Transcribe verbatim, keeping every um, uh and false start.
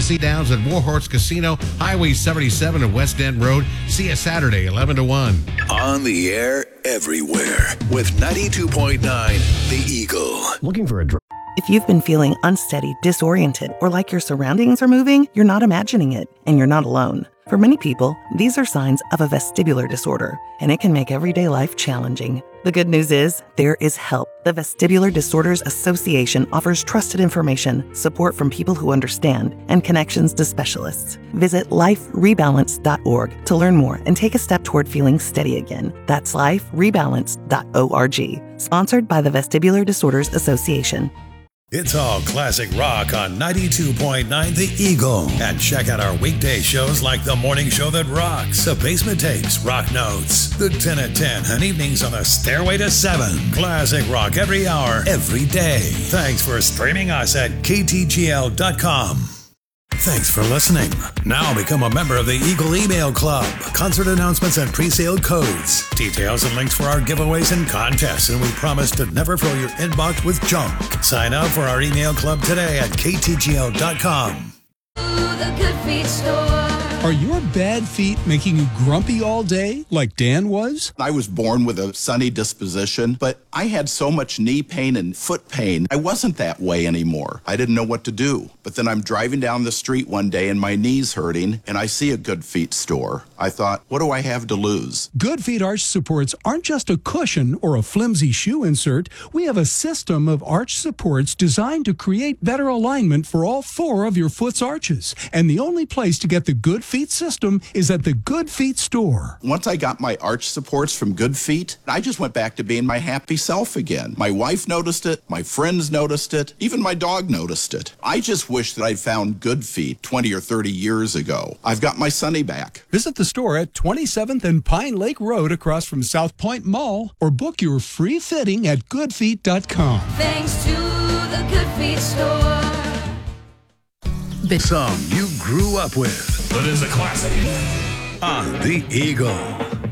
Legacy Downs at Warhorse Casino, Highway seventy-seven and West End Road. See you Saturday, eleven to one. On the air everywhere with ninety-two point nine The Eagle. Looking for a dr- If you've been feeling unsteady, disoriented, or like your surroundings are moving, you're not imagining it, and you're not alone. For many people, these are signs of a vestibular disorder, and it can make everyday life challenging. The good news is, there is help. The Vestibular Disorders Association offers trusted information, support from people who understand, and connections to specialists. Visit life rebalance dot org to learn more and take a step toward feeling steady again. That's life rebalance dot org. Sponsored by the Vestibular Disorders Association. It's all classic rock on ninety-two point nine The Eagle. And check out our weekday shows like The Morning Show That Rocks, The Basement Tapes, Rock Notes, The ten at ten, and evenings on The Stairway to seven. Classic rock every hour, every day. Thanks for streaming us at K T G L dot com. Thanks for listening. Now become a member of the Eagle Email Club. Concert announcements and pre-sale codes. Details and links for our giveaways and contests, and we promise to never fill your inbox with junk. Sign up for our email club today at K T G L dot com. The Good Feet Store. Are your bad feet making you grumpy all day, like Dan was? I was born with a sunny disposition, but I had so much knee pain and foot pain. I wasn't that way anymore. I didn't know what to do. But then I'm driving down the street one day and my knee's hurting, and I see a Good Feet store. I thought, what do I have to lose? Good Feet arch supports aren't just a cushion or a flimsy shoe insert. We have a system of arch supports designed to create better alignment for all four of your foot's arches. And the only place to get the Good Feet system is at the Good Feet store. Once I got my arch supports from Good Feet, I just went back to being my happy self again. My wife noticed it, my friends noticed it, even my dog noticed it. I just wish that I'd found Good Feet twenty or thirty years ago. I've got my Sunny back. Visit the store at twenty-seventh and Pine Lake Road across from South Point Mall, or book your free fitting at good feet dot com. Thanks to the Good Feet Store. Song you grew up with, but is a classic on The Eagle.